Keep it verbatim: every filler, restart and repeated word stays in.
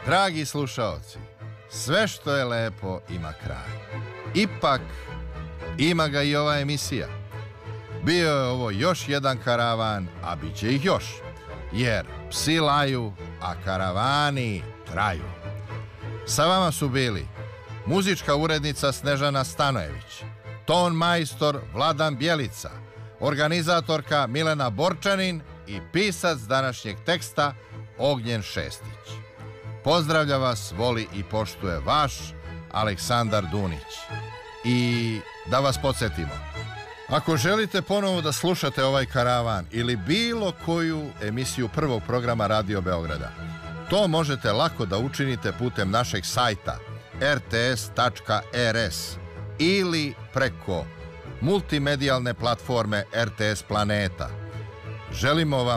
Dragi slušaoci, sve što je lepo ima kraj. Ipak, ima ga i ova emisija. Bio je ovo još jedan karavan, a bit će ih još. Jer psi laju, a karavani traju. Sa vama su bili muzička urednica Snežana Stanojević, ton majstor Vladan Bjelica, organizatorka Milena Borčanin i pisac današnjeg teksta Ognjen Šestić. Pozdravlja vas, voli i poštuje vaš Aleksandar Dunić. I da vas podsjetimo, ako želite ponovo da slušate ovaj karavan ili bilo koju emisiju prvog programa Radio Beograda, to možete lako da učinite putem našeg sajta er te es tačka er es ili preko multimedijalne platforme er te es Planeta. Želimo vam